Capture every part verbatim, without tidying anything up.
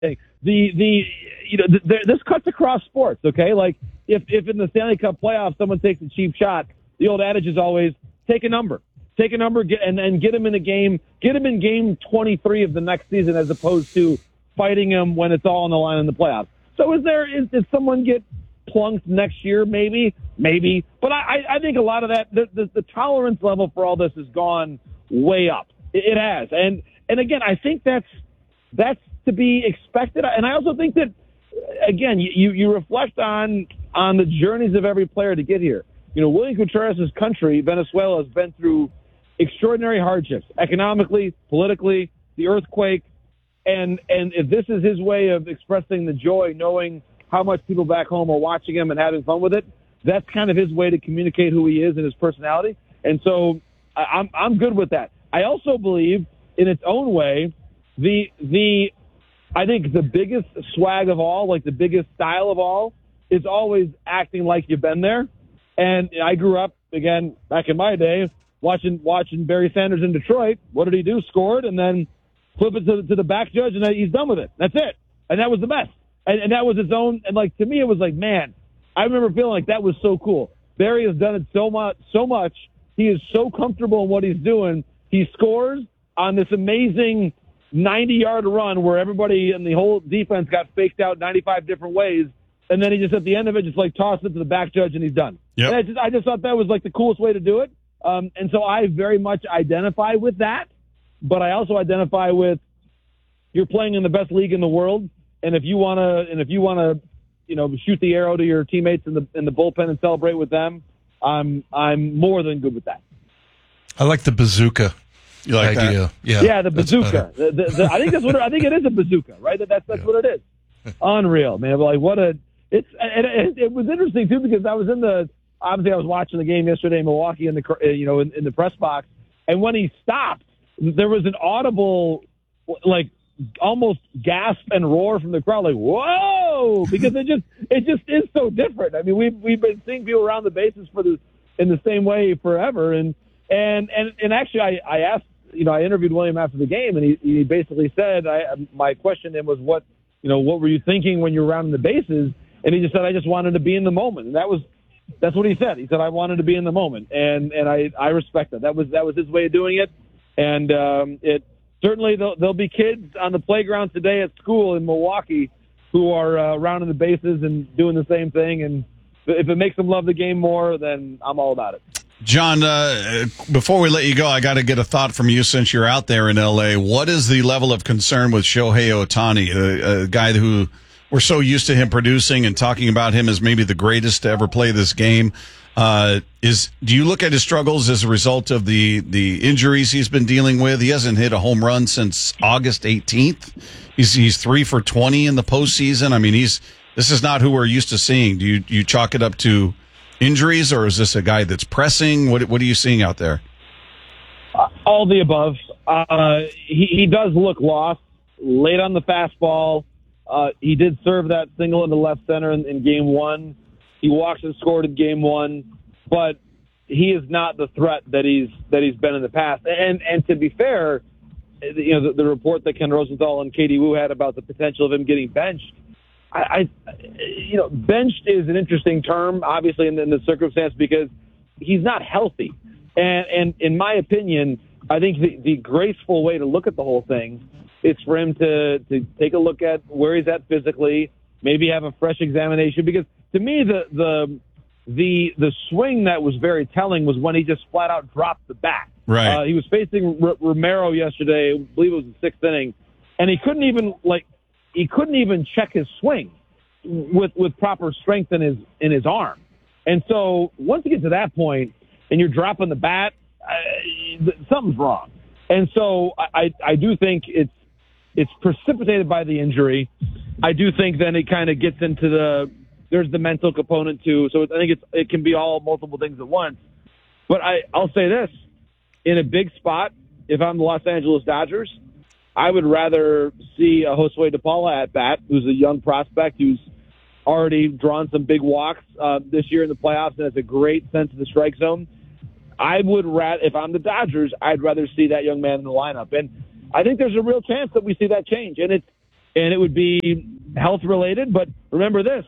the the you know the, the, this cuts across sports. Okay, like if if in the Stanley Cup playoffs someone takes a cheap shot, the old adage is always take a number, take a number, get, and and get him in a game, get him in game twenty-three of the next season, as opposed to fighting him when it's all on the line in the playoffs. So is there is did someone get plunked next year? Maybe, maybe, but I I think a lot of that the the, the tolerance level for all this has gone way up. It, it has, and and again, I think that's that's to be expected. And I also think that, again, you, you reflect on on the journeys of every player to get here. You know, William Contreras' country, Venezuela, has been through extraordinary hardships, economically, politically, the earthquake, and and if this is his way of expressing the joy, knowing how much people back home are watching him and having fun with it, that's kind of his way to communicate who he is and his personality. And so I, I'm I'm good with that. I also believe, in its own way, the the I think the biggest swag of all, like the biggest style of all, is always acting like you've been there. And I grew up, again, back in my day, watching watching Barry Sanders in Detroit. What did he do? Scored, and then flip it to, to the back judge, and he's done with it. That's it. And that was the best. And, and that was his own. And, like, to me, it was like, man, I remember feeling like that was so cool. Barry has done it so much. So much. He is so comfortable in what he's doing. He scores on this amazing ninety-yard run where everybody in the whole defense got faked out ninety-five different ways, and then he just, at the end of it, just, like, tossed it to the back judge, and he's done. Yep. And I just, I just thought that was, like, the coolest way to do it. Um, and so I very much identify with that, but I also identify with you're playing in the best league in the world, and if you want to and if you want to, you know, shoot the arrow to your teammates in the in the bullpen and celebrate with them, I'm I'm more than good with that. I like the bazooka. You like idea. that? Yeah, yeah, the bazooka. The, the, the, I think that's what it, I think it is a bazooka, right? That, that's that's yeah. what it is. Unreal, man. Like what a it's and it, it was interesting too because I was in the obviously I was watching the game yesterday in Milwaukee in the you know in, in the press box, and when he stopped, there was an audible like almost gasp and roar from the crowd, like whoa, because it just it just is so different. I mean, we've we've been seeing people around the bases for the in the same way forever, and and and and actually I I asked. You know, I interviewed William after the game, and he, he basically said, I, my question to him was, what, you know, what were you thinking when you were rounding the bases? And he just said, I just wanted to be in the moment. And that was, that's what he said. He said, I wanted to be in the moment. And, and I, I respect that. That was, that was his way of doing it. And um, it certainly, there'll, there'll be kids on the playground today at school in Milwaukee who are uh, rounding the bases and doing the same thing. And if it makes them love the game more, then I'm all about it. John, uh, before we let you go, I got to get a thought from you since you're out there in L A. What is the level of concern with Shohei Ohtani, a, a guy who we're so used to him producing and talking about him as maybe the greatest to ever play this game? Uh, is do you look at his struggles as a result of the, the injuries he's been dealing with? He hasn't hit a home run since August eighteenth. He's he's three for twenty in the postseason. I mean, he's this is not who we're used to seeing. Do you do you chalk it up to injuries, or is this a guy that's pressing? What what are you seeing out there? Uh, all the above. Uh, he, he does look lost, late on the fastball. Uh, he did serve that single into left center in, in game one. He walked and scored in game one, but he is not the threat that he's that he's been in the past. And and to be fair, you know the, the report that Ken Rosenthal and Katie Wu had about the potential of him getting benched. I, I, you know, benched is an interesting term, obviously, in the, in the circumstance because he's not healthy. And, and in my opinion, I think the, the graceful way to look at the whole thing is for him to, to take a look at where he's at physically, maybe have a fresh examination. Because to me, the the the the swing that was very telling was when he just flat out dropped the bat. Right. Uh, he was facing R- Romero yesterday, I believe it was the sixth inning, and he couldn't even like. He couldn't even check his swing with, with proper strength in his in his arm. And so once you get to that point and you're dropping the bat, uh, something's wrong. And so I, I do think it's it's precipitated by the injury. I do think then it kind of gets into the there's the mental component too. So I think it's it can be all multiple things at once. But I, I'll say this. In a big spot, if I'm the Los Angeles Dodgers, I would rather see a Josue DePaula at bat, who's a young prospect who's already drawn some big walks uh, this year in the playoffs and has a great sense of the strike zone. I would rather, if I'm the Dodgers, I'd rather see that young man in the lineup. And I think there's a real chance that we see that change. And it's and it would be health related. But remember this: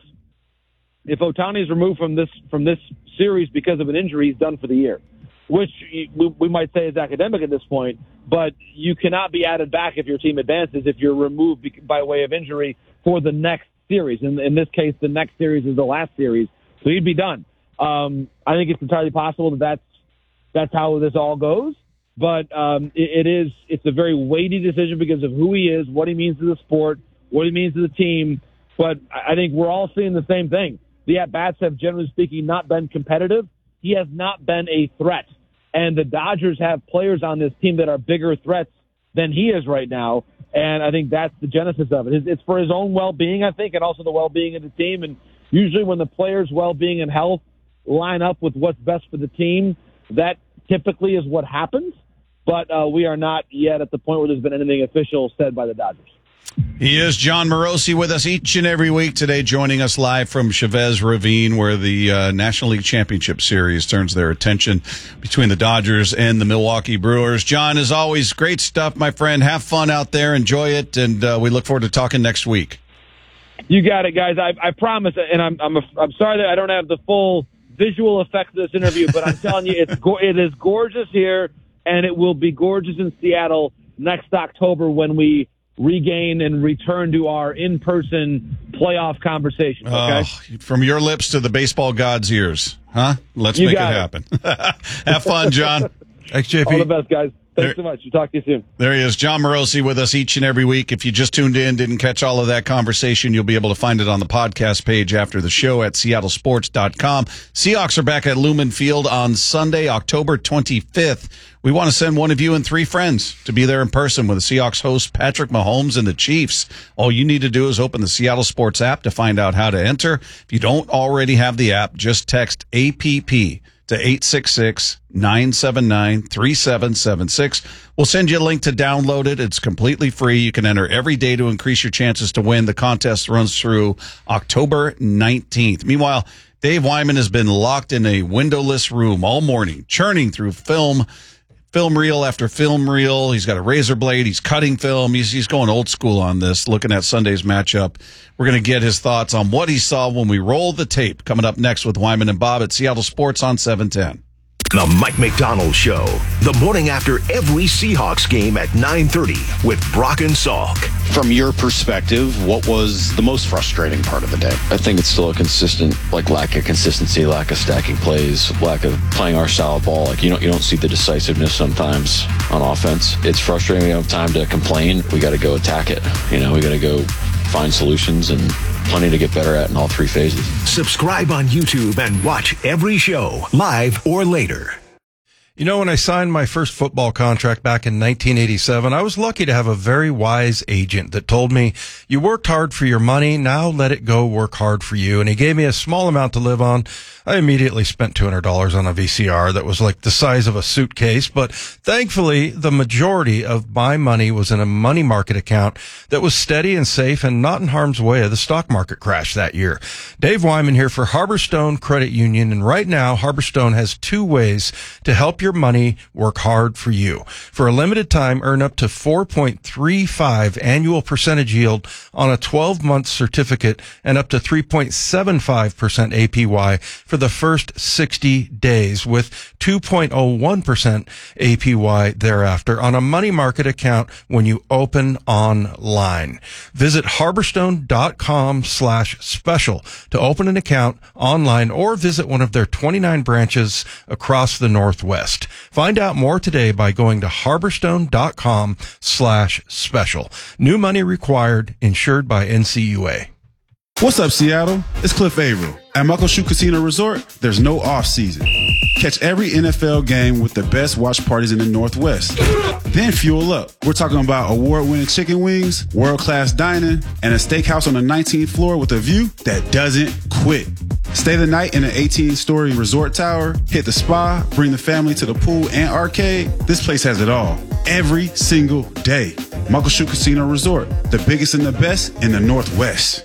if Ohtani is removed from this from this series because of an injury, he's done for the year, which we, we might say is academic at this point. But you cannot be added back if your team advances if you're removed by way of injury for the next series. In, in this case, the next series is the last series, so he'd be done. Um, I think it's entirely possible that that's that's how this all goes. But um, it, it is it's a very weighty decision because of who he is, what he means to the sport, what he means to the team. But I think we're all seeing the same thing. The at-bats have, generally speaking, not been competitive. He has not been a threat. And the Dodgers have players on this team that are bigger threats than he is right now. And I think that's the genesis of it. It's for his own well-being, I think, and also the well-being of the team. And usually when the player's well-being and health line up with what's best for the team, that typically is what happens. But uh, we are not yet at the point where there's been anything official said by the Dodgers. He is Jon Morosi with us each and every week today, joining us live from Chavez Ravine, where the uh, National League Championship Series turns their attention between the Dodgers and the Milwaukee Brewers. John, as always, great stuff, my friend. Have fun out there. Enjoy it. And uh, we look forward to talking next week. You got it, guys. I, I promise. And I'm, I'm, a, I'm sorry that I don't have the full visual effect of this interview, but I'm telling you, it's go- it is gorgeous here, and it will be gorgeous in Seattle next October when we regain and return to our in-person playoff conversations. Okay, oh, from your lips to the baseball god's ears, huh? Let's you make it, it happen. Have fun, John. Thanks, J P. All the best, guys. Thanks there, so much. We'll talk to you soon. There he is, Jon Morosi, with us each and every week. If you just tuned in, didn't catch all of that conversation, you'll be able to find it on the podcast page after the show at seattle sports dot com. Seahawks are back at Lumen Field on Sunday, October twenty-fifth. We want to send one of you and three friends to be there in person with the Seahawks host Patrick Mahomes and the Chiefs. All you need to do is open the Seattle Sports app to find out how to enter. If you don't already have the app, just text A P P to eight six six, nine seven nine, three seven seven six. We'll send you a link to download it. It's completely free. You can enter every day to increase your chances to win. The contest runs through October nineteenth. Meanwhile, Dave Wyman has been locked in a windowless room all morning, churning through film, film reel after film reel. He's got a razor blade. He's cutting film. He's, he's going old school on this, looking at Sunday's matchup. We're going to get his thoughts on what he saw when we roll the tape. Coming up next with Wyman and Bob at Seattle Sports on seven ten. The Mike McDonald Show, the morning after every Seahawks game at nine thirty with Brock and Salk. From your perspective, what was the most frustrating part of the day? I think it's still a consistent, like, lack of consistency, lack of stacking plays, lack of playing our style of ball. Like, you don't, you don't see the decisiveness sometimes on offense. It's frustrating. We don't have time to complain. We got to go attack it. You know, we got to go find solutions, and plenty to get better at in all three phases. Subscribe on YouTube and watch every show, live or later. You know, when I signed my first football contract back in nineteen eighty-seven, I was lucky to have a very wise agent that told me, you worked hard for your money, now let it go work hard for you. And he gave me a small amount to live on. I immediately spent two hundred dollars on a V C R that was like the size of a suitcase, but thankfully the majority of my money was in a money market account that was steady and safe and not in harm's way of the stock market crash that year. Dave Wyman here for Harborstone Credit Union, and right now Harborstone has two ways to help your money work hard for you. For a limited time, earn up to four point three five annual percentage yield on a twelve-month certificate and up to three point seven five percent A P Y for the first sixty days, with two point oh one percent A P Y thereafter on a money market account when you open online. Visit harborstone.com slash special to open an account online or visit one of their twenty-nine branches across the Northwest. Find out more today by going to harborstone.com slash special. New money required, insured by N C U A. What's up, Seattle? It's Cliff Averill. At Muckleshoot Casino Resort, there's no off-season. Catch every N F L game with the best watch parties in the Northwest. Then fuel up. We're talking about award-winning chicken wings, world-class dining, and a steakhouse on the nineteenth floor with a view that doesn't quit. Stay the night in an eighteen-story resort tower, hit the spa, bring the family to the pool and arcade. This place has it all. Every single day. Muckleshoot Casino Resort, the biggest and the best in the Northwest.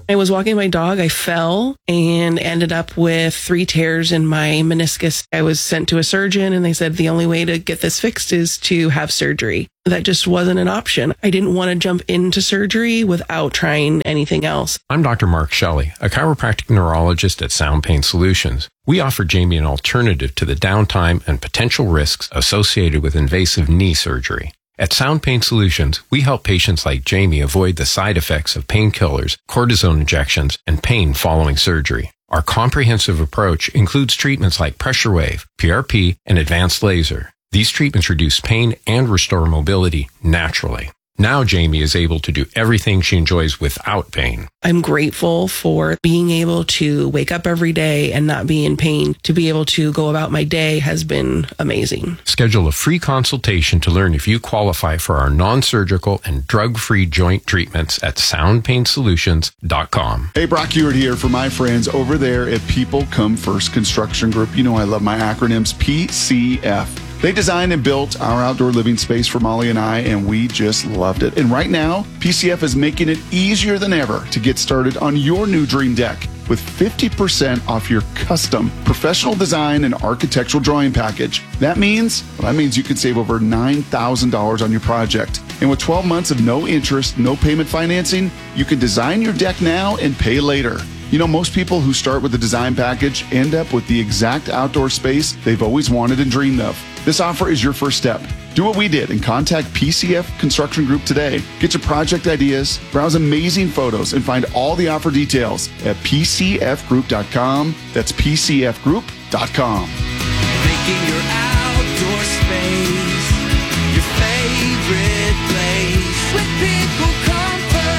I was walking my dog. I fell and ended up with three tears in my meniscus. I was sent to a surgeon and they said the only way to get this fixed is to have surgery. That just wasn't an option. I didn't want to jump into surgery without trying anything else. I'm Doctor Mark Shelley, a chiropractic neurologist at Sound Pain Solutions. We offer Jamie an alternative to the downtime and potential risks associated with invasive knee surgery. At Sound Pain Solutions, we help patients like Jamie avoid the side effects of painkillers, cortisone injections, and pain following surgery. Our comprehensive approach includes treatments like pressure wave, P R P, and advanced laser. These treatments reduce pain and restore mobility naturally. Now Jamie is able to do everything she enjoys without pain. I'm grateful for being able to wake up every day and not be in pain. To be able to go about my day has been amazing. Schedule a free consultation to learn if you qualify for our non-surgical and drug-free joint treatments at sound pain solutions dot com. Hey, Brock Hewitt here for my friends over there at People Come First Construction Group. You know I love my acronyms, P C F. They designed and built our outdoor living space for Molly and I, and we just loved it. And right now, P C F is making it easier than ever to get started on your new dream deck with fifty percent off your custom professional design and architectural drawing package. That means, well, that means you can save over nine thousand dollars on your project. And with twelve months of no interest, no payment financing, you can design your deck now and pay later. You know, most people who start with the design package end up with the exact outdoor space they've always wanted and dreamed of. This offer is your first step. Do what we did and contact P C F Construction Group today. Get your project ideas, browse amazing photos, and find all the offer details at P C F group dot com. That's P C F group dot com. Making your outdoor space your favorite place with People Come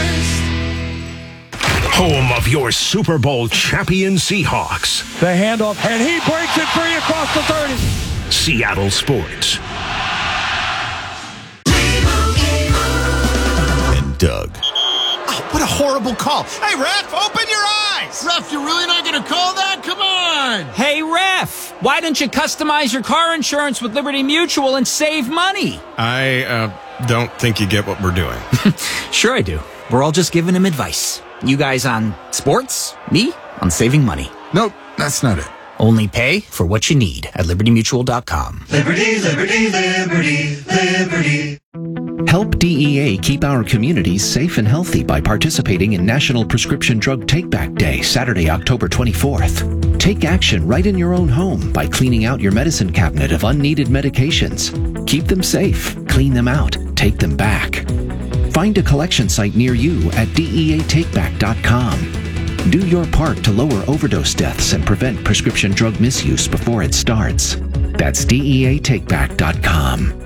First. Home of your Super Bowl champion Seahawks. The handoff, and he breaks it free across the thirty. Seattle Sports. And Doug. Oh, what a horrible call. Hey, ref, open your eyes. Ref, you're really not going to call that? Come on. Hey, ref, why don't you customize your car insurance with Liberty Mutual and save money? I uh, don't think you get what we're doing. Sure I do. We're all just giving him advice. You guys on sports, me on saving money. Nope, that's not it. Only pay for what you need at liberty mutual dot com. Liberty, liberty, liberty, liberty. Help D E A keep our communities safe and healthy by participating in National Prescription Drug Take-Back Day, Saturday, October twenty-fourth. Take action right in your own home by cleaning out your medicine cabinet of unneeded medications. Keep them safe, clean them out, take them back. Find a collection site near you at D E A take back dot com. Do your part to lower overdose deaths and prevent prescription drug misuse before it starts. That's D E A take back dot com.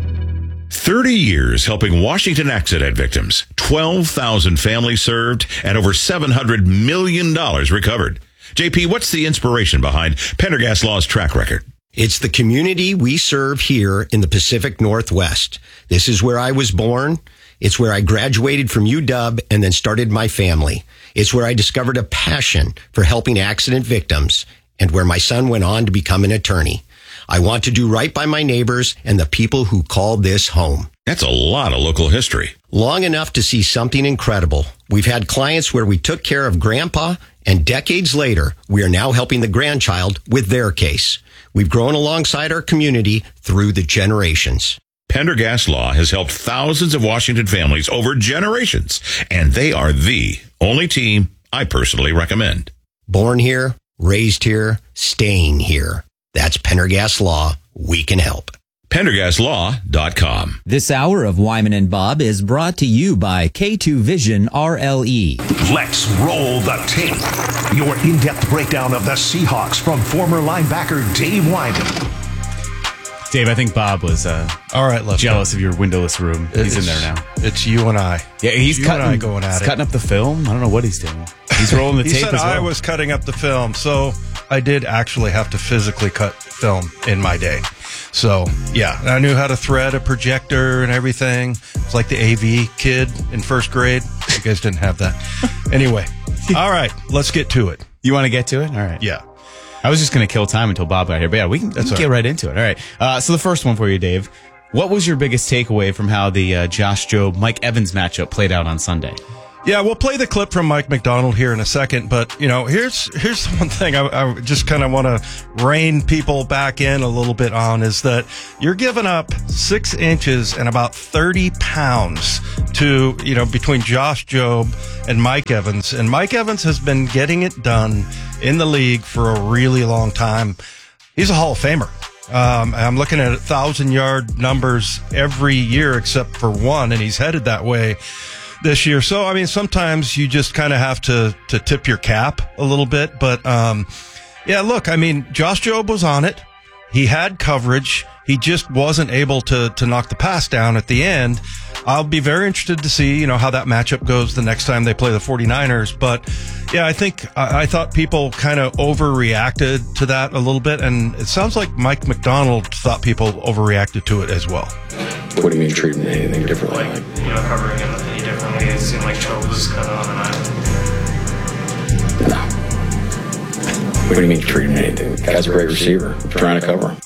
thirty years helping Washington accident victims, twelve thousand families served, and over seven hundred million dollars recovered. J P, what's the inspiration behind Pendergast Law's track record? It's the community we serve here in the Pacific Northwest. This is where I was born. It's where I graduated from U W and then started my family. It's where I discovered a passion for helping accident victims and where my son went on to become an attorney. I want to do right by my neighbors and the people who call this home. That's a lot of local history. Long enough to see something incredible. We've had clients where we took care of grandpa, and decades later, we are now helping the grandchild with their case. We've grown alongside our community through the generations. Pendergast Law has helped thousands of Washington families over generations, and they are the only team I personally recommend. Born here, raised here, staying here. That's Pendergast Law. We can help. Pendergast Law dot com. This hour of Wyman and Bob is brought to you by K two Vision R L E. Let's roll the tape. Your in-depth breakdown of the Seahawks from former linebacker Dave Wyman. Dave, I think Bob was uh, all right. Let's jealous go. of your windowless room. He's it's, in there now. It's you and I. Yeah, he's you cutting. And I going at he's it. cutting up the film. I don't know what he's doing. He's rolling the he tape said as well. I was cutting up the film, so I did actually have to physically cut film in my day. So yeah, I knew how to thread a projector and everything. It's like the A V kid in first grade. You guys didn't have that. Anyway, all right, let's get to it. You want to get to it? All right. Yeah. I was just going to kill time until Bob got here, but yeah, we can, we can get right. right into it. All right. Uh, so the first one for you, Dave. What was your biggest takeaway from how the uh, Josh Jobe Mike Evans matchup played out on Sunday? Yeah, we'll play the clip from Mike Macdonald here in a second, but you know, here's here's one thing I, I just kind of want to rein people back in a little bit on is that you're giving up six inches and about thirty pounds to, you know, between Josh Jobe and Mike Evans, and Mike Evans has been getting it done in the league for a really long time. He's a Hall of Famer. Um, I'm looking at thousand yard numbers every year except for one, and he's headed that way this year. So, I mean, sometimes you just kind of have to, to tip your cap a little bit. But, um, yeah, look, I mean, Josh Jobe was on it. He had coverage. He just wasn't able to, to knock the pass down at the end. I'll be very interested to see, you know, how that matchup goes the next time they play the 49ers. But yeah, I think, I, I thought people kind of overreacted to that a little bit. And it sounds like Mike Macdonald thought people overreacted to it as well. What do you mean treating anything differently? Like, you know, covering him any differently. It seemed like Jobe was kind of on an island. No. What do you mean treating anything? The guy's a great receiver. I'm trying to cover him.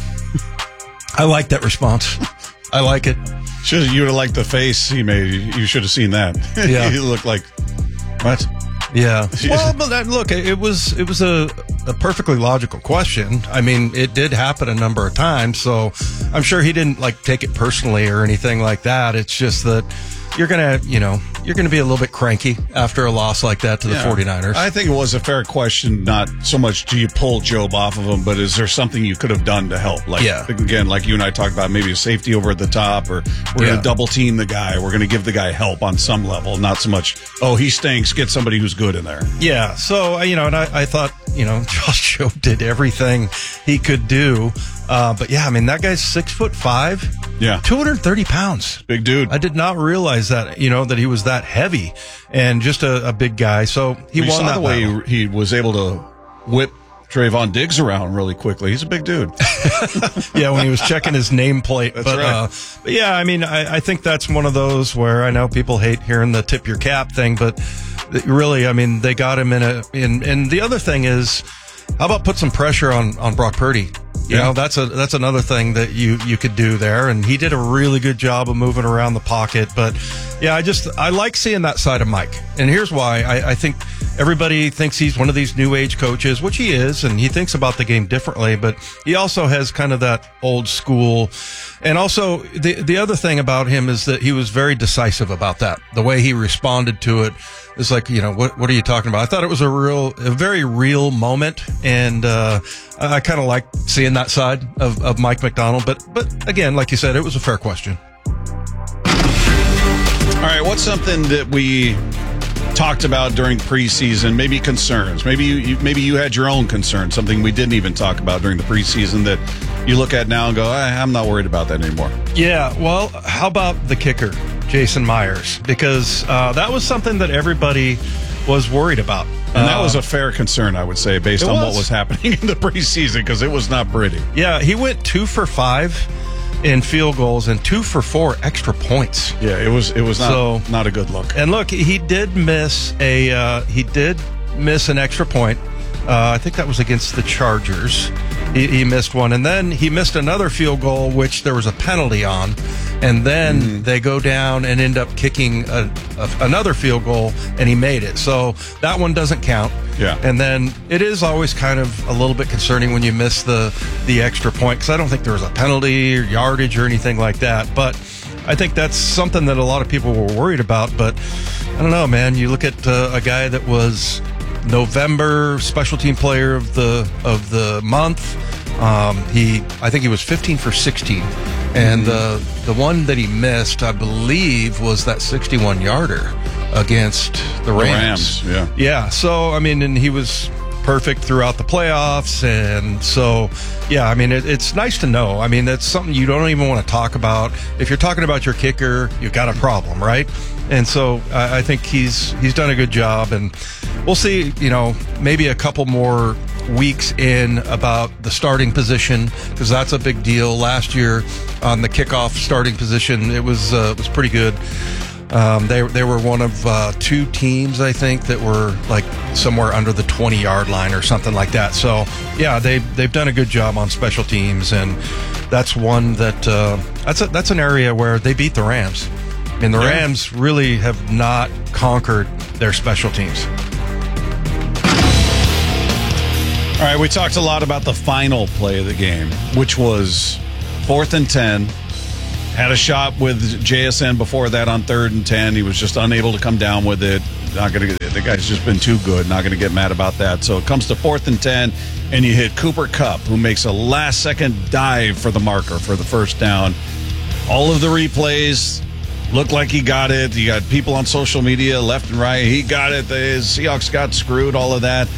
I like that response. I like it. Should you would have liked the face he made. You should have seen that. Yeah. He looked like, what? Yeah. Well, but that, look, it was it was a, a perfectly logical question. I mean, it did happen a number of times, so I'm sure he didn't like take it personally or anything like that. It's just that you're gonna, you know, you're gonna be a little bit cranky after a loss like that to the Yeah. 49ers. I think it was a fair question. Not so much do you pull Jobe off of him, but is there something you could have done to help? Like, Yeah. again, like you and I talked about, maybe a safety over at the top, or we're Yeah. going to double team the guy. We're going to give the guy help on some level, not so much, oh, he stinks, get somebody who's good in there. Yeah. So, uh, you know, and I, I thought, you know, Josh Jobe did everything he could do. Uh, but yeah, I mean, that guy's six foot five. Yeah. two hundred thirty pounds. Big dude. I did not realize that, you know, that he was that heavy and just a, a big guy. So he You won saw that the way battle. he, he was able to whip Trayvon Diggs around really quickly. He's a big dude. Yeah, when he was checking his nameplate. That's but, right. uh, but yeah, I mean, I, I think that's one of those where I know people hate hearing the tip your cap thing, but really, I mean, they got him in a, in, and the other thing is, how about put some pressure on, on Brock Purdy? You Yeah. know, that's a, that's another thing that you, you could do there. And he did a really good job of moving around the pocket. But yeah, I just, I like seeing that side of Mike. And here's why. I, I think everybody thinks he's one of these new age coaches, which he is, and he thinks about the game differently, but he also has kind of that old school. And also the, the other thing about him is that he was very decisive about that. The way he responded to it is like, you know, what, what are you talking about? I thought it was a real, a very real moment. And, uh, I kind of like seeing that side of, of Mike Macdonald. But, but again, like you said, it was a fair question. All right, what's something that we talked about during preseason? Maybe concerns. Maybe you, you maybe you had your own concerns. Something we didn't even talk about during the preseason that you look at now and go, eh, I'm not worried about that anymore. Yeah, well, how about the kicker, Jason Myers? Because uh, that was something that everybody was worried about. And that Uh, was a fair concern, I would say, based It on was. what was happening in the preseason, because it was not pretty. Yeah, he went two for five in field goals and two for four extra points. Yeah, it was it was not So- not a good look. And look, he did miss a uh, he did miss an extra point. Uh, I think that was against the Chargers. He, he missed one, and then he missed another field goal, which there was a penalty on. And then Mm-hmm. they go down and end up kicking a, a, another field goal, and he made it. So that one doesn't count. Yeah. And then it is always kind of a little bit concerning when you miss the the extra point, because I don't think there was a penalty or yardage or anything like that. But I think that's something that a lot of people were worried about. But I don't know, man. You look at uh, a guy that was November special team player of the of the month. Um, he, I think he was fifteen for sixteen, and the the one that he missed, I believe, was that sixty-one yarder against the Rams. The Rams, yeah. Yeah. So I mean, and he was perfect throughout the playoffs, and so yeah, I mean, it, it's nice to know. I mean, that's something you don't even want to talk about. If you're talking about your kicker, you've got a problem, right? And so I, I think he's he's done a good job, and we'll see. You know, maybe a couple more weeks in about the starting position, because that's a big deal. Last year on the kickoff starting position, it was uh, was pretty good. Um, they they were one of uh, two teams, I think, that were like somewhere under the twenty yard line or something like that. So yeah, they they've done a good job on special teams, and that's one that uh, that's a, that's an area where they beat the Rams. I mean, the Rams really have not conquered their special teams. All right, we talked a lot about the final play of the game, which was fourth and ten. Had a shot with J S N before that on third and ten. He was just unable to come down with it. Not going to. The guy's just been too good. Not going to get mad about that. So it comes to fourth and ten, and you hit Cooper Kupp, who makes a last-second dive for the marker for the first down. All of the replays look like he got it. You got people on social media, left and right. He got it. The Seahawks got screwed. All of that.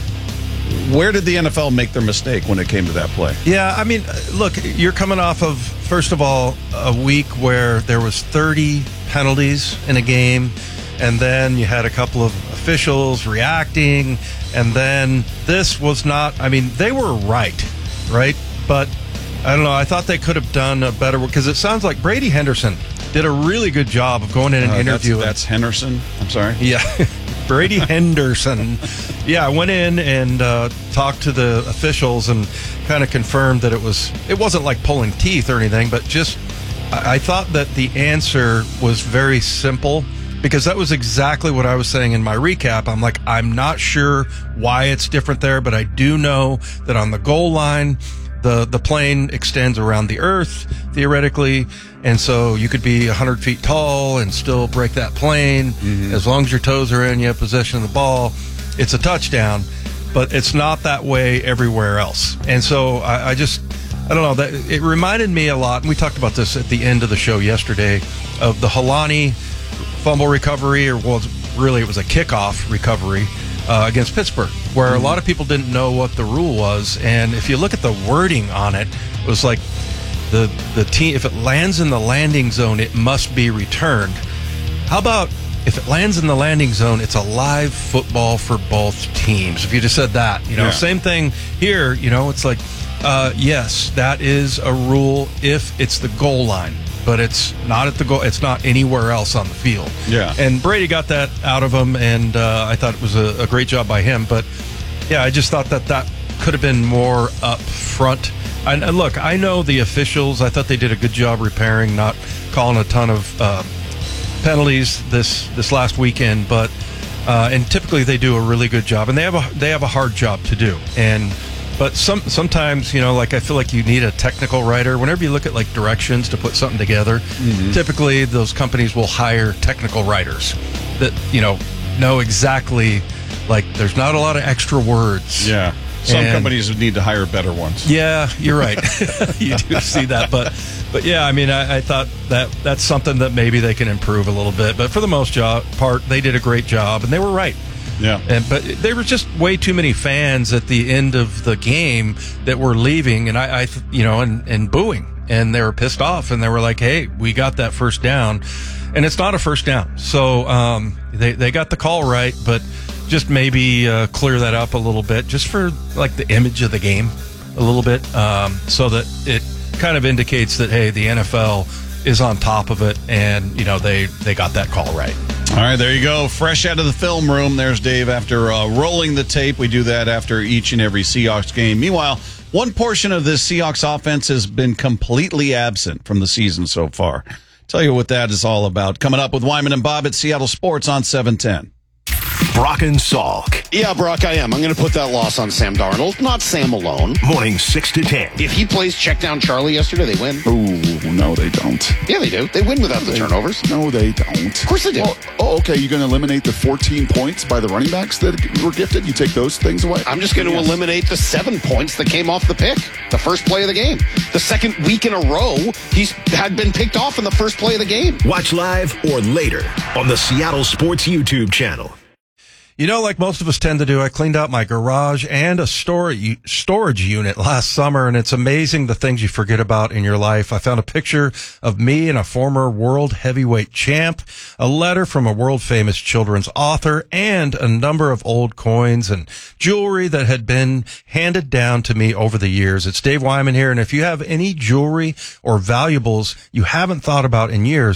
Where did the N F L make their mistake when it came to that play? Yeah, I mean, look, you're coming off of, first of all, a week where there was thirty penalties in a game, and then you had a couple of officials reacting, and then this was not, I mean, they were right, right? But, I don't know, I thought they could have done a better, because it sounds like Brady Henderson did a really good job of going in and uh, interviewing. That's, that's Henderson? I'm sorry? Yeah. Brady Henderson. Yeah, I went in and uh, talked to the officials and kind of confirmed that it was, it wasn't like pulling teeth or anything, but just, I, I thought that the answer was very simple, because that was exactly what I was saying in my recap. I'm like, I'm not sure why it's different there, but I do know that on the goal line, the, the plane extends around the earth, theoretically, and so you could be one hundred feet tall and still break that plane. Mm-hmm. As long as your toes are in, you have possession of the ball, it's a touchdown. But it's not that way everywhere else. And so I, I just, I don't know, that it reminded me a lot, and we talked about this at the end of the show yesterday, of the Helani fumble recovery, or well, really it was a kickoff recovery uh, against Pittsburgh, where mm-hmm. a lot of people didn't know what the rule was. And if you look at the wording on it, it was like, The the team, if it lands in the landing zone, it must be returned. How about if it lands in the landing zone, it's a live football for both teams? If you just said that, you know, yeah. Same thing here. You know, it's like, uh, yes, that is a rule if it's the goal line, but it's not at the goal. It's not anywhere else on the field. Yeah. And Brady got that out of him, and uh, I thought it was a, a great job by him. But yeah, I just thought that that could have been more up front. And look, I know the officials. I thought they did a good job repairing, not calling a ton of uh, penalties this this last weekend. But uh, and typically they do a really good job, and they have a they have a hard job to do. And but some sometimes, you know, like I feel like you need a technical writer. Whenever you look at like directions to put something together, mm-hmm. typically those companies will hire technical writers that, you know, know exactly. Like there's not a lot of extra words. Yeah. Some and, companies need to hire better ones. Yeah, you're right. You do see that, but but yeah, I mean, I, I thought that that's something that maybe they can improve a little bit. But for the most job, part, they did a great job, and they were right. Yeah. And but there were just way too many fans at the end of the game that were leaving, and I, I you know, and, and booing, and they were pissed off, and they were like, "Hey, we got that first down," and it's not a first down. So um, they they got the call right, but. Just maybe uh, clear that up a little bit, just for like the image of the game a little bit, um, so that it kind of indicates that, hey, the N F L is on top of it, and you know they they got that call right. All right, there you go. Fresh out of the film room. There's Dave after uh, rolling the tape. We do that after each and every Seahawks game. Meanwhile, one portion of this Seahawks offense has been completely absent from the season so far. Tell you what that is all about. Coming up with Wyman and Bob at Seattle Sports on seven ten. Brock and Salk. Yeah, Brock, I am. I'm going to put that loss on Sam Darnold, not Sam alone. Morning six to ten. If he plays check down Charlie yesterday, they win. Ooh, no, they don't. Yeah, they do. They win without no, the they, turnovers. No, they don't. Of course they do. Oh, oh okay. You're going to eliminate the fourteen points by the running backs that were gifted? You take those things away? I'm just going to yes. eliminate the seven points that came off the pick, the first play of the game. The second week in a row, he's had been picked off in the first play of the game. Watch live or later on the Seattle Sports YouTube channel. You know, like most of us tend to do, I cleaned out my garage and a storage storage unit last summer, and it's amazing the things you forget about in your life. I found a picture of me and a former world heavyweight champ, a letter from a world-famous children's author, and a number of old coins and jewelry that had been handed down to me over the years. It's Dave Wyman here, and if you have any jewelry or valuables you haven't thought about in years,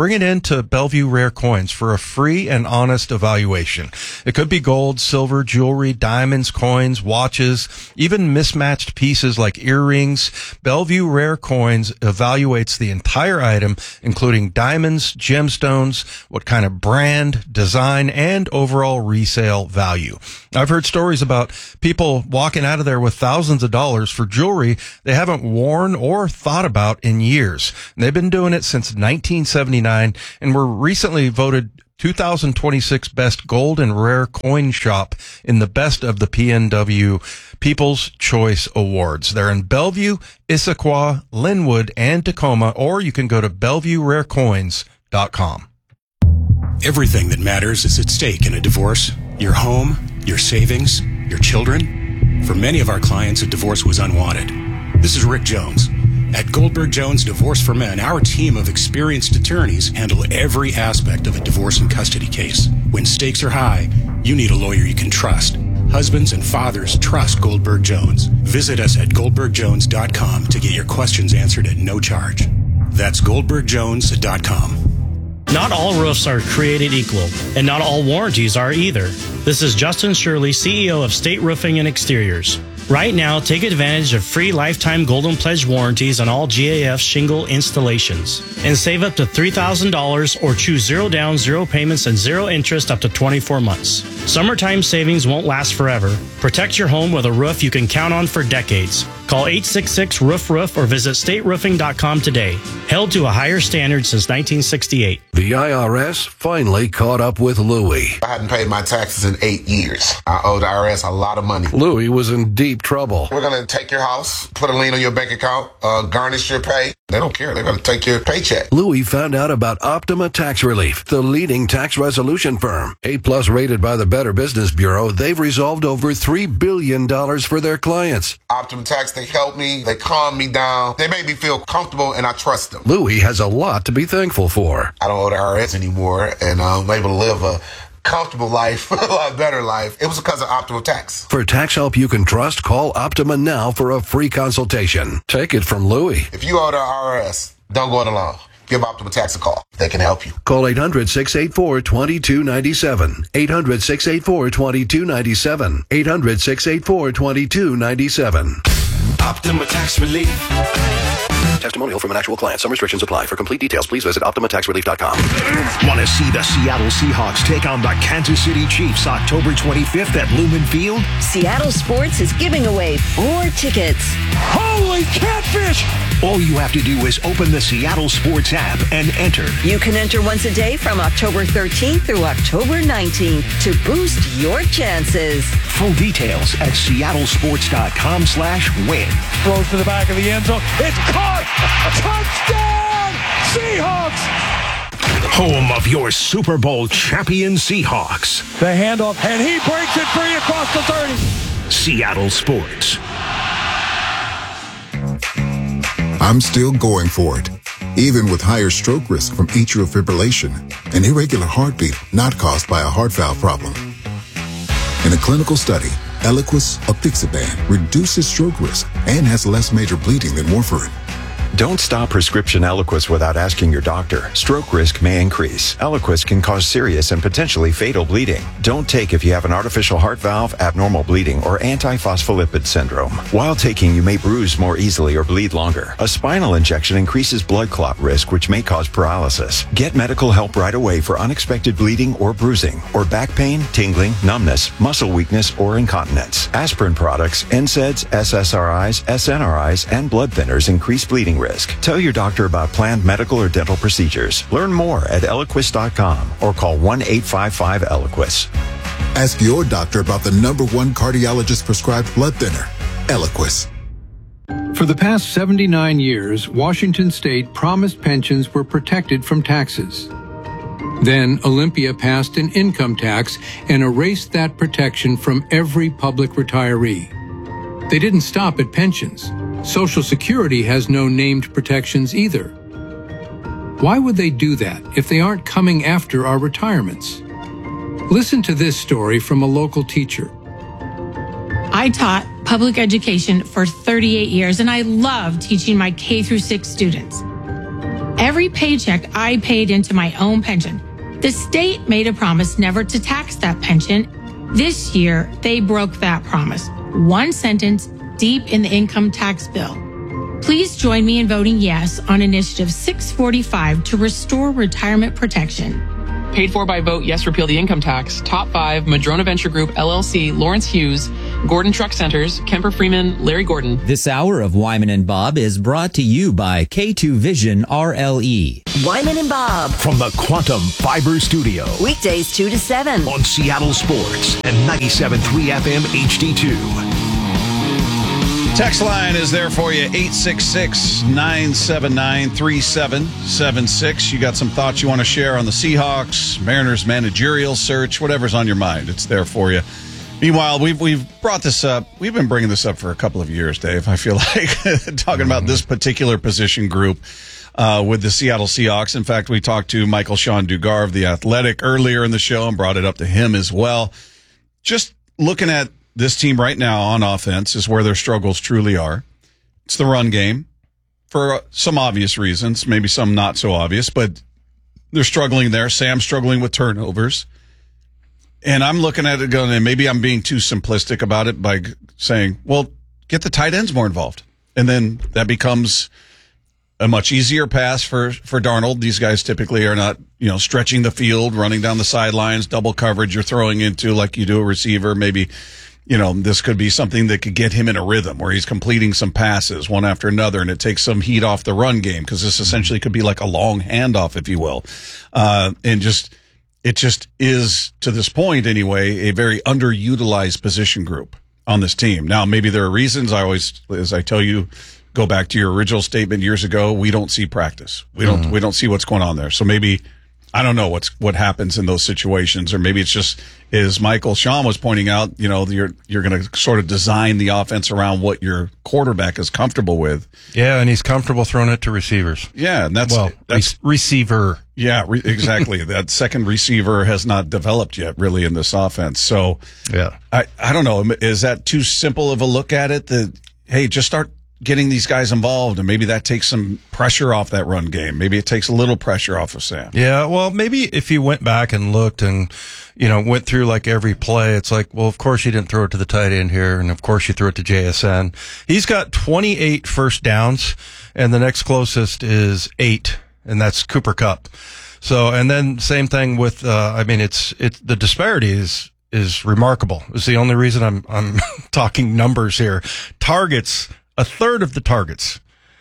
bring it in to Bellevue Rare Coins for a free and honest evaluation. It could be gold, silver, jewelry, diamonds, coins, watches, even mismatched pieces like earrings. Bellevue Rare Coins evaluates the entire item, including diamonds, gemstones, what kind of brand, design, and overall resale value. I've heard stories about people walking out of there with thousands of dollars for jewelry they haven't worn or thought about in years. And they've been doing it since nineteen seventy-nine and were recently voted two thousand twenty-six Best Gold and Rare Coin Shop in the Best of the P N W People's Choice Awards. They're in Bellevue, Issaquah, Linwood, and Tacoma, or you can go to bellevue rare coins dot com. Everything that matters is at stake in a divorce. Your home, your savings, your children. For many of our clients, a divorce was unwanted. This is Rick Jones. At Goldberg Jones Divorce for Men, our team of experienced attorneys handle every aspect of a divorce and custody case. When stakes are high, you need a lawyer you can trust. Husbands and fathers trust Goldberg Jones. Visit us at goldberg jones dot com to get your questions answered at no charge. That's goldberg jones dot com. Not all roofs are created equal, and not all warranties are either. This is Justin Shirley, C E O of State Roofing and Exteriors. Right now, take advantage of free lifetime Golden Pledge warranties on all G A F shingle installations and save up to three thousand dollars or choose zero down, zero payments, and zero interest up to twenty-four months. Summertime savings won't last forever. Protect your home with a roof you can count on for decades. Call eight six six, roof roof or visit state roofing dot com today. Held to a higher standard since nineteen sixty-eight. The I R S finally caught up with Louie. I hadn't paid my taxes in eight years. I owed the I R S a lot of money. Louie was in deep trouble. We're going to take your house, put a lien on your bank account, uh, garnish your pay. They don't care. They're going to take your paycheck. Louie found out about Optima Tax Relief, the leading tax resolution firm. A-plus rated by the Better Business Bureau, they've resolved over three billion dollars for their clients. Optima Tax, they help me. They calm me down. They make me feel comfortable, and I trust them. Louie has a lot to be thankful for. I don't owe the I R S anymore, and I'm able to live a comfortable life, a lot better life. It was because of Optima Tax. For tax help you can trust, call Optima now for a free consultation. Take it from Louie. If you owe the I R S, don't go it alone. Give Optima Tax a call. They can help you. Call eight hundred, six eight four, two two nine seven. eight hundred, six eight four, two two nine seven. eight hundred, six eight four, two two nine seven. Optima Tax Relief. Testimonial from an actual client. Some restrictions apply. For complete details, please visit optima tax relief dot com. Want to see the Seattle Seahawks take on the Kansas City Chiefs October twenty-fifth at Lumen Field? Seattle Sports is giving away four tickets. Holy catfish! All you have to do is open the Seattle Sports app and enter. You can enter once a day from October thirteenth through October nineteenth to boost your chances. Full details at seattle sports dot com slash win. Throws to the back of the end zone. It's caught! Touchdown! Seahawks! Home of your Super Bowl champion Seahawks. The handoff, and he breaks it free across the thirty. Seattle Sports. I'm still going for it, even with higher stroke risk from atrial fibrillation, an irregular heartbeat not caused by a heart valve problem. In a clinical study, Eliquis apixaban reduces stroke risk and has less major bleeding than warfarin. Don't stop prescription Eliquis without asking your doctor. Stroke risk may increase. Eliquis can cause serious and potentially fatal bleeding. Don't take if you have an artificial heart valve, abnormal bleeding, or antiphospholipid syndrome. While taking, you may bruise more easily or bleed longer. A spinal injection increases blood clot risk, which may cause paralysis. Get medical help right away for unexpected bleeding or bruising, or back pain, tingling, numbness, muscle weakness, or incontinence. Aspirin products, N SAIDs, S S R Is, S N R Is, and blood thinners increase bleeding risk. Tell your doctor about planned medical or dental procedures. Learn more at eliquis dot com or call one eight five five Eliquis. Ask your doctor about the number one cardiologist prescribed blood thinner, Eliquis. For the past seventy-nine years, Washington State promised pensions were protected from taxes. Then Olympia passed an income tax and erased that protection from every public retiree. They didn't stop at pensions. Social Security has no named protections either. Why would they do that if they aren't coming after our retirements? Listen to this story from a local teacher. I taught public education for thirty-eight years, and I love teaching my K through six students. every paycheck I paid into my own pension. The state made a promise never to tax that pension. This year, they broke that promise. One sentence deep in the income tax bill. Please join me in voting yes on Initiative six forty-five to restore retirement protection. Paid for by vote yes, repeal the income tax. Top five, Madrona Venture Group, L L C, Lawrence Hughes, Gordon Truck Centers, Kemper Freeman, Larry Gordon. This hour of Wyman and Bob is brought to you by K two Vision R L E. Wyman and Bob. From the Quantum Fiber Studio. Weekdays two to seven. On Seattle Sports and ninety-seven point three F M H D two. Text line is there for you, eight six six, nine seven nine, three seven seven six. You got some thoughts you want to share on the Seahawks, Mariners managerial search, whatever's on your mind, it's there for you. Meanwhile, we've we've brought this up. We've been bringing this up for a couple of years, Dave. I feel like talking about this particular position group uh, with the Seattle Seahawks. In fact, we talked to Michael Sean Dugar of The Athletic earlier in the show and brought it up to him as well. Just looking at this team right now on offense is where their struggles truly are. It's the run game for some obvious reasons, maybe some not so obvious, but they're struggling there. Sam's struggling with turnovers. And I'm looking at it going, and maybe I'm being too simplistic about it by saying, well, get the tight ends more involved. And then that becomes a much easier pass for, for Darnold. These guys typically are not, you know, stretching the field, running down the sidelines, double coverage you're throwing into like you do a receiver. Maybe, you know, this could be something that could get him in a rhythm where he's completing some passes one after another, and it takes some heat off the run game because this essentially could be like a long handoff, if you will. Uh, and just, it just is, to this point anyway, a very underutilized position group on this team. Now, maybe there are reasons. I always, as I tell you, go back to your original statement years ago, we don't see practice. We don't, mm-hmm. we don't see what's going on there. So maybe, I don't know what's what happens in those situations, or maybe it's just, as Michael Sean was pointing out, you know, you're you're going to sort of design the offense around what your quarterback is comfortable with. Yeah, and he's comfortable throwing it to receivers. Yeah, and that's well, that's re- receiver. Yeah, re- exactly. That second receiver has not developed yet, really, in this offense. So, yeah, I I don't know. Is that too simple of a look at it? That hey, just start getting these guys involved, and maybe that takes some pressure off that run game. Maybe it takes a little pressure off of Sam. Yeah, well, maybe if you went back and looked and, you know, went through like every play, it's like, well, of course you didn't throw it to the tight end here, and of course you threw it to J S N. He's got twenty-eight first downs, and the next closest is eight, and that's Cooper Kupp. So, and then same thing with, uh, I mean, it's, it's, the disparity is, is remarkable. It's the only reason I'm, I'm talking numbers here. Targets, a third of the targets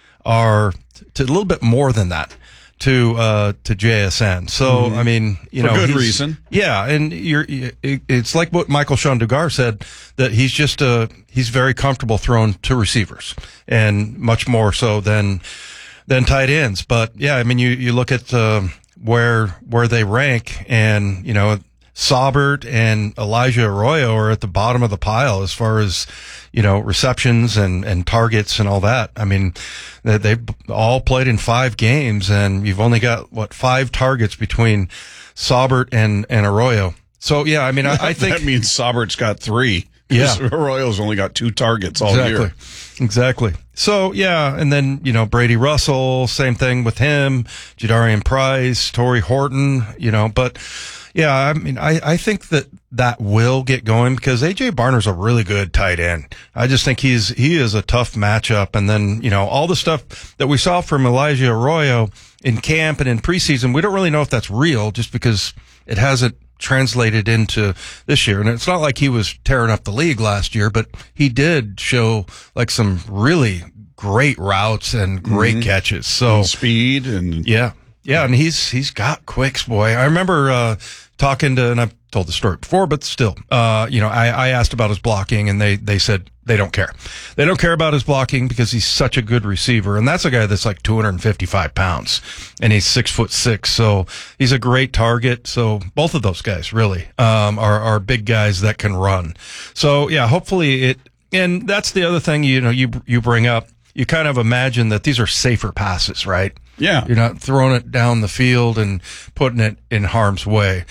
are to a little bit more than that to uh to J S N. So mm-hmm. I mean, you For know, good reason. Yeah, and you're it, it's like what Michael Sean Dugar said, that he's just uh he's very comfortable throwing to receivers, and much more so than than tight ends. But yeah, I mean, you you look at uh, where where they rank, and you know, Saubert and Elijah Arroyo are at the bottom of the pile as far as, you know, receptions and, and targets and all that. I mean, they, they've all played in five games, and you've only got, what, five targets between Saubert and, and Arroyo. So, yeah, I mean, I, I think... that means Saubert's got three. Yeah. Arroyo's only got two targets all exactly. year. Exactly. So, yeah, and then, you know, Brady Russell, same thing with him, Jadarian Price, Torrey Horton, you know, but... Yeah, I mean, I, I think that that will get going because A J Barner's a really good tight end. I just think he's, he is a tough matchup. And then, you know, all the stuff that we saw from Elijah Arroyo in camp and in preseason, we don't really know if that's real just because it hasn't translated into this year. And it's not like he was tearing up the league last year, but he did show like some really great routes and great mm-hmm. catches. So and speed and yeah. Yeah, and he's he's got quicks, boy. I remember uh talking to, and I've told the story before, but still, uh, you know, I, I asked about his blocking, and they they said they don't care. They don't care about his blocking because he's such a good receiver, and that's a guy that's like two hundred fifty-five pounds, and he's six foot six, so he's a great target. So both of those guys really um are are big guys that can run. So yeah, hopefully it. And that's the other thing, you know, you you bring up. You kind of imagine that these are safer passes, right? Yeah. You're not throwing it down the field and putting it in harm's way.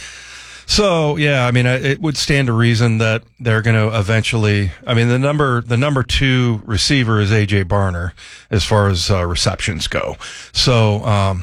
So, yeah, I mean, it would stand to reason that they're going to eventually, I mean, the number, the number two receiver is A J Barner as far as uh, receptions go. So, um,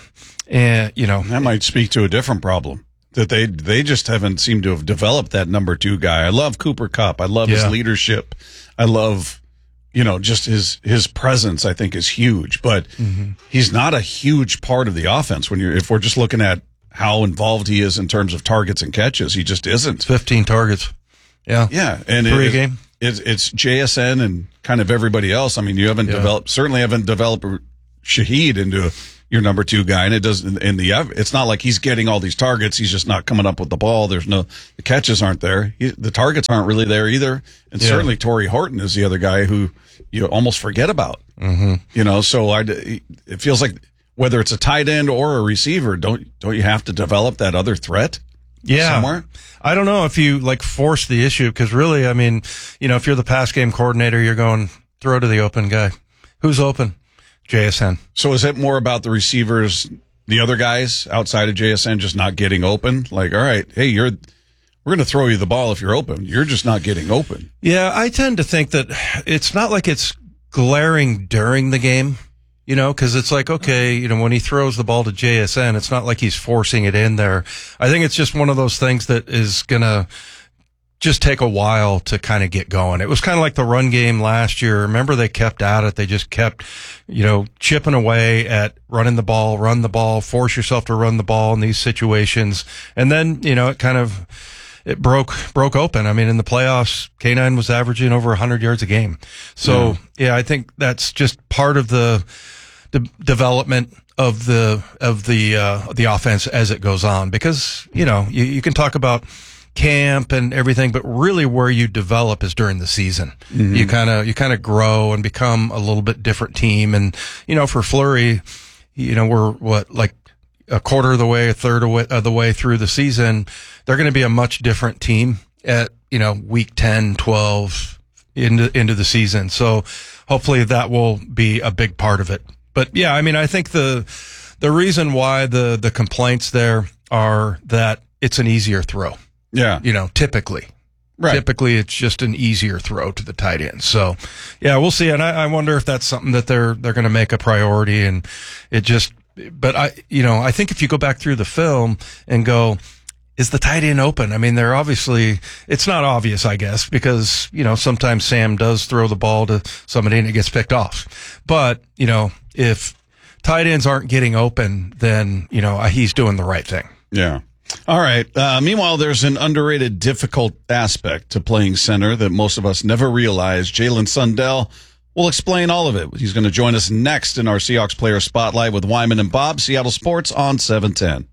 And, you know, that might speak to a different problem. That they they just haven't seemed to have developed that number two guy. I love Cooper Kupp. I love Yeah. his leadership. I love, you know, just his his presence. I think is huge, but Mm-hmm. he's not a huge part of the offense. When you're if we're just looking at how involved he is in terms of targets and catches, he just isn't. fifteen targets. Yeah, yeah, and Three it, a game. It's it's J S N and kind of everybody else. I mean, you haven't Yeah. developed certainly haven't developed Shaheed into your number two guy, and it doesn't. In the it's not like he's getting all these targets. He's just not coming up with the ball. There's no the catches aren't there. He, the targets aren't really there either. And Yeah. certainly Torrey Horton is the other guy who you almost forget about. Mm-hmm. You know, so I it feels like whether it's a tight end or a receiver, don't don't you have to develop that other threat? Yeah. Somewhere? I don't know if you like force the issue because really, I mean, you know, if you're the pass game coordinator, you're going throw to the open guy. Who's open? J S N. So is it more about the receivers, the other guys outside of J S N just not getting open? Like, all right, hey, you're we're going to throw you the ball if you're open. You're just not getting open. Yeah, I tend to think that it's not like it's glaring during the game, you know, because it's like, okay, you know, when he throws the ball to J S N, it's not like he's forcing it in there. I think it's just one of those things that is going to just take a while to kind of get going. It was kind of like the run game last year. Remember, they kept at it. They just kept, you know, chipping away at running the ball, run the ball, force yourself to run the ball in these situations. And then, you know, it kind of, it broke, broke open. I mean, in the playoffs, K nine was averaging over one hundred yards a game. So, yeah, yeah I think that's just part of the, the development of the, of the, uh, the offense as it goes on. Because, you know, you, you can talk about camp and everything, but really where you develop is during the season. Mm-hmm. You kind of, you kind of grow and become a little bit different team. And, you know, for Fleury, you know, we're what, like a quarter of the way, a third of the way through the season. They're going to be a much different team at, you know, week ten, twelve into, into the season. So hopefully that will be a big part of it. But yeah, I mean, I think the, the reason why the, the complaints there are that it's an easier throw. Yeah. You know, typically. Right. Typically, it's just an easier throw to the tight end. So, yeah, we'll see. And I, I wonder if that's something that they're they're going to make a priority. And it just, but I, you know, I think if you go back through the film and go, is the tight end open? I mean, they're obviously, it's not obvious, I guess, because, you know, sometimes Sam does throw the ball to somebody and it gets picked off. But, you know, if tight ends aren't getting open, then, you know, he's doing the right thing. Yeah. All right. Uh, meanwhile, there's an underrated, difficult aspect to playing center that most of us never realize. Jalen Sundell will explain all of it. He's going to join us next in our Seahawks Player Spotlight with Wyman and Bob, Seattle Sports on seven ten.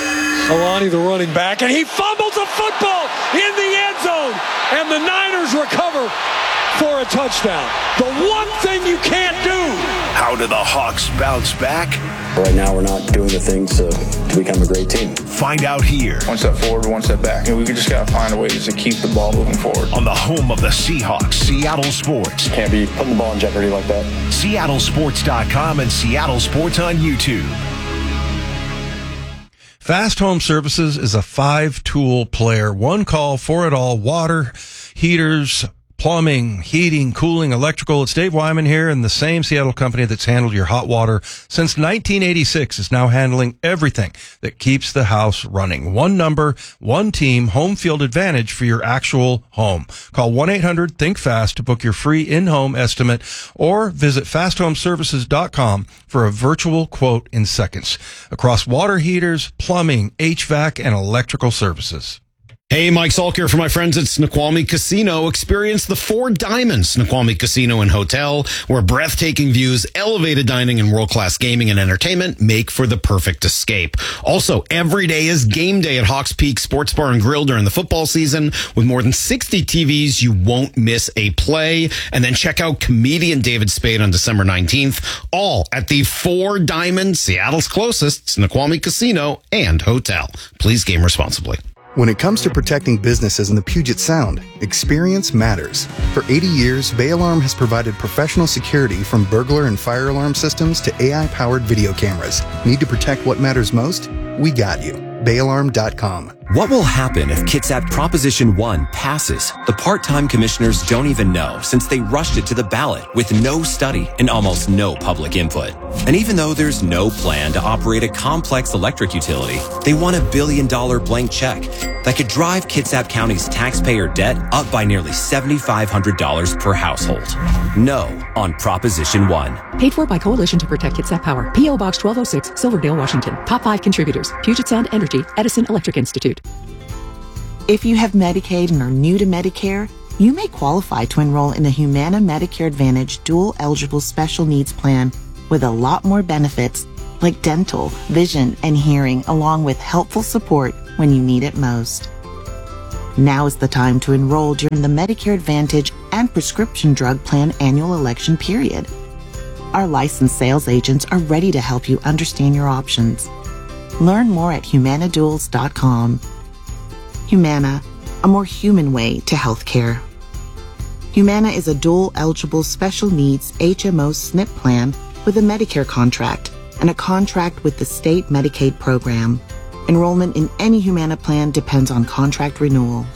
Alani, the running back, and he fumbles a football in the end zone, and the Niners recover for a touchdown. The one thing you can't do. How do the Hawks bounce back? Right now, we're not doing the things to, to become a great team. Find out here. One step forward, one step back. And we just got to find a way to keep the ball moving forward. On the home of the Seahawks, Seattle Sports. Can't be putting the ball in jeopardy like that. Seattle Sports dot com and Seattle Sports on YouTube. Fast Home Services is a five-tool player. One call for it all. Water, heaters, plumbing, heating, cooling, electrical. It's Dave Wyman here, and the same Seattle company that's handled your hot water since nineteen eighty-six is now handling everything that keeps the house running. One number, one team, home field advantage for your actual home. Call one eight hundred think fast to book your free in-home estimate or visit fast home services dot com for a virtual quote in seconds. Across water heaters, plumbing, H V A C, and electrical services. Hey, Mike Salk here for my friends at Snoqualmie Casino. Experience the Four Diamonds Snoqualmie Casino and Hotel, where breathtaking views, elevated dining, and world-class gaming and entertainment make for the perfect escape. Also, every day is game day at Hawks Peak Sports Bar and Grill during the football season. With more than sixty T Vs, you won't miss a play. And then check out comedian David Spade on December nineteenth, all at the Four Diamonds, Seattle's closest Snoqualmie Casino and Hotel. Please game responsibly. When it comes to protecting businesses in the Puget Sound, experience matters. For eighty years, Bay Alarm has provided professional security from burglar and fire alarm systems to A I-powered video cameras. Need to protect what matters most? We got you. Bay Alarm dot com. What will happen if Kitsap Proposition one passes? The part-time commissioners don't even know, since they rushed it to the ballot with no study and almost no public input. And even though there's no plan to operate a complex electric utility, they want a billion dollar blank check that could drive Kitsap County's taxpayer debt up by nearly seven thousand five hundred dollars per household. No on Proposition one. Paid for by Coalition to Protect Kitsap Power. P O. Box twelve oh six, Silverdale, Washington. Top five contributors: Puget Sound Energy, Edison Electric Institute. If you have Medicaid and are new to Medicare, you may qualify to enroll in a Humana Medicare Advantage dual eligible special needs plan with a lot more benefits like dental, vision, and hearing, along with helpful support when you need it most. Now is the time to enroll during the Medicare Advantage and prescription drug plan annual election period. Our licensed sales agents are ready to help you understand your options. Learn more at humana duals dot com. Humana, a more human way to healthcare. Humana is a dual eligible special needs H M O S N P plan with a Medicare contract and a contract with the state Medicaid program. Enrollment in any Humana plan depends on contract renewal.